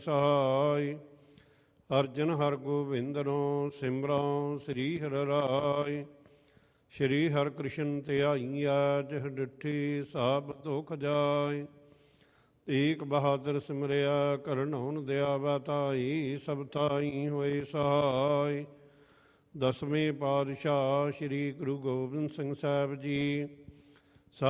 ਸਹਾਇ। ਅਰਜਨ ਹਰ ਗੋਬਿੰਦਨੋ ਸਿਮਰਉ ਸ੍ਰੀ ਹਰਿ ਰਾਇ। ਸ਼੍ਰੀ ਹਰਿ ਕ੍ਰਿਸ਼ਨ ਧਿਆਈਆ ਜਿਹ ਡਿਠੀ ਸਭ ਦੁਖ ਜਾਇ। ਤੇਗ ਬਹਾਦਰ ਸਿਮਰਿਆ ਕਰਨਉ ਦਿਆਵਾ ਤਾਈ। ਸਭ ਤਾਈ ਹੋਏ ਸਹਾਇ। ਦਸਵੇਂ ਪਾਤਸ਼ਾਹ ਸ਼੍ਰੀ ਗੁਰੂ ਗੋਬਿੰਦ ਸਿੰਘ ਸਾਹਿਬ ਜੀ